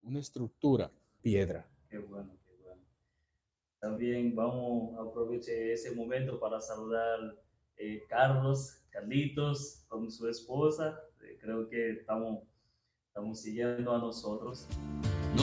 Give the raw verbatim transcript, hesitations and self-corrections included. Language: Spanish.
una estructura, piedra. Qué bueno, qué bueno. También vamos a aprovechar ese momento para saludar eh, Carlos, Carlitos, con su esposa. Eh, creo que estamos, estamos siguiendo a nosotros.